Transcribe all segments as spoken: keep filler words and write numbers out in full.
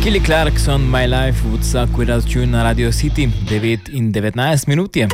Kelly Clarkson, My Life Would Suck Without You na Radio City, devet in devetnajst minut je.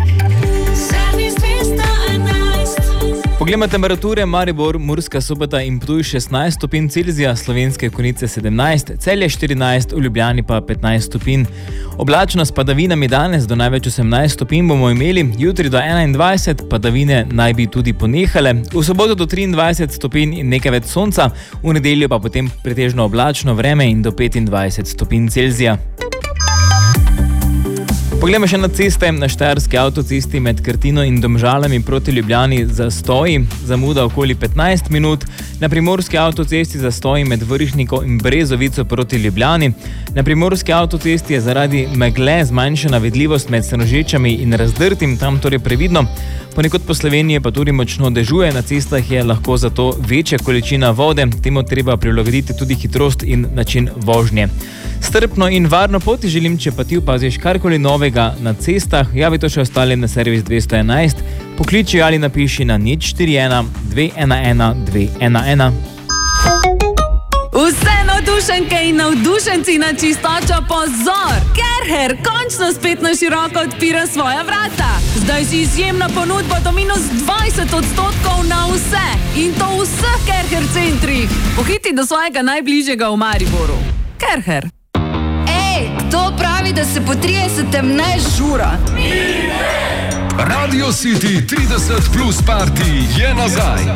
Poglejmo temperature: Maribor, Murska Sobota in Ptuj šestnajst stopinj Celzija, Slovenske Konjice sedemnajst, Celje štirinajst, v Ljubljani pa petnajst stopinj. Oblačno s padavinami danes do največ osemnajst stopinj bomo imeli, jutri do enaindvajset, padavine naj bi tudi ponehale, v soboto do triindvajset stopinj in nekaj več sonca, v nedeljo pa potem pretežno oblačno vreme in do petindvajset stopinj Celzija. Poglejmo še na ceste. Na štajerski avtocesti med Krtino in Domžalami proti Ljubljani zastoji, zamuda okoli petnajst minut. Na primorski avtocesti zastoji med Vrhniko in Brezovico proti Ljubljani. Na primorski avtocesti je zaradi megle zmanjšana vidljivost med Senožečami in Razdrtim, tam torej previdno. Ponekod po Sloveniji pa tudi močno dežuje, na cestah je lahko zato večja količina vode, temu treba prilagoditi tudi hitrost in način vožnje. Strpno in varno pot ti želim, če pa ti opaziš karkoli novega na cestah, javi to še ostalim na servis dvesto enajst, pokliči ali napiši na nič štiri ena dve ena ena dve ena ena. Vse navdušenke in navdušenci na čistočo, pozor! Kerher končno spet na široko odpira svoja vrata. Zdaj si izjemna ponudba do minus dvajset odstotkov na vse. In to v vseh Kerher centrih. Pohiti do svojega najbližjega v Mariboru. Kerher. Ej, kdo pravi, da se po tridesetem ne žura? Radio City trideset plus party je nazaj.